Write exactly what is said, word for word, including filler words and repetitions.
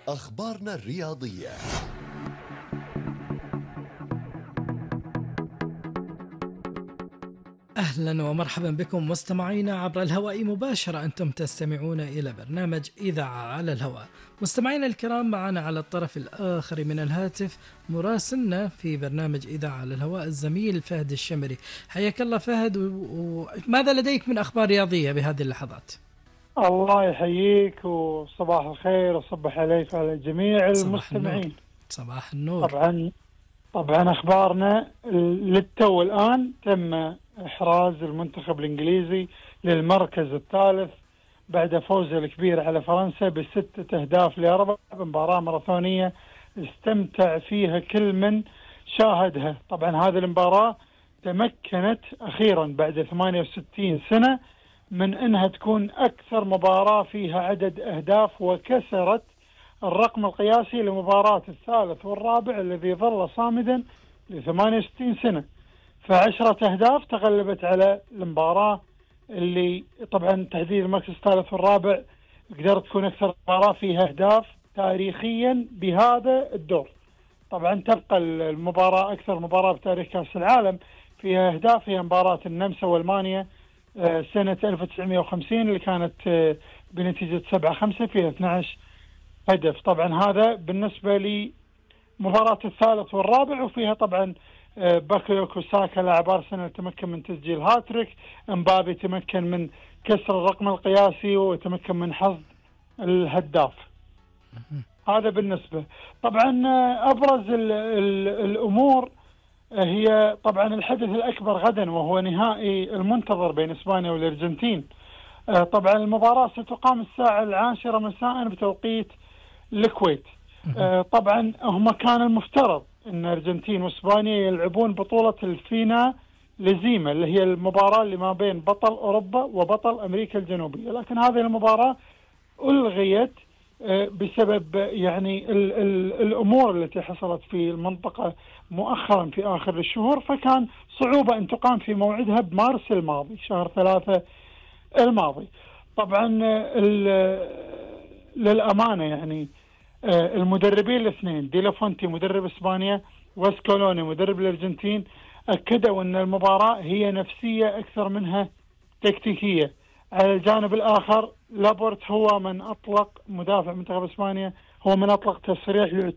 أخبارنا الرياضية. أهلا ومرحبا بكم مستمعينا عبر الهواء مباشرة. أنتم تستمعون إلى برنامج إذاعة على الهواء. مستمعينا الكرام، معنا على الطرف الآخر من الهاتف مراسلنا في برنامج إذاعة على الهواء الزميل فهد الشمري. حياك الله فهد، وماذا لديك من أخبار رياضية بهذه اللحظات؟ الله يحييك وصباح الخير وصبح عليك وعلى جميع المستمعين. صباح النور. طبعا طبعا أخبارنا للتو الآن تم إحراز المنتخب الإنجليزي للمركز الثالث بعد فوزه الكبير على فرنسا بستة أهداف لأربعة بمباراة ماراثونية استمتع فيها كل من شاهدها. طبعا هذه المباراة تمكنت أخيرا بعد ثمانية وستين سنة من أنها تكون أكثر مباراة فيها عدد أهداف، وكسرت الرقم القياسي لمباراة الثالث والرابع الذي ظل صامدا لثمانية وستين سنة. فعشرة أهداف تغلبت على المباراة اللي طبعا تحديد المركز الثالث والرابع قدرت تكون أكثر مباراة فيها أهداف تاريخيا بهذا الدور. طبعا تبقى المباراة أكثر مباراة بتاريخ كأس العالم فيها أهداف هي مباراة النمسا والمانيا سنة ألف وتسعمائة وخمسين اللي كانت بنتيجة سبعة خمسة فيها اثني عشر هدف. طبعا هذا بالنسبة لمباراة الثالث والرابع، وفيها طبعا باكيوكو ساكا لاعب أرسنال تمكن من تسجيل هاتريك، امبابي تمكن من كسر الرقم القياسي وتمكن من حصد الهداف. هذا بالنسبة. طبعا أبرز ال ال الأمور هي طبعا الحدث الأكبر غدا وهو نهائي المنتظر بين إسبانيا والأرجنتين. طبعا المباراة ستقام الساعة العاشرة مساء بتوقيت الكويت. طبعا هم كان المفترض أن الأرجنتين وإسبانيا يلعبون بطولة الفينا لزيمة اللي هي المباراة اللي ما بين بطل أوروبا وبطل أمريكا الجنوبية، لكن هذه المباراة ألغيت بسبب يعني ال ال الأمور التي حصلت في المنطقة مؤخرا في آخر الشهور، فكان صعوبة أن تقام في موعدها بمارس الماضي شهر ثلاثة الماضي. طبعا للأمانة يعني المدربين الاثنين دي لافونتي مدرب إسبانيا وسكولوني مدرب الأرجنتين أكدوا أن المباراة هي نفسية أكثر منها تكتيكية. على الجانب الآخر لابورت هو من أطلق مدافع منتخب إسبانيا هو من أطلق تصريح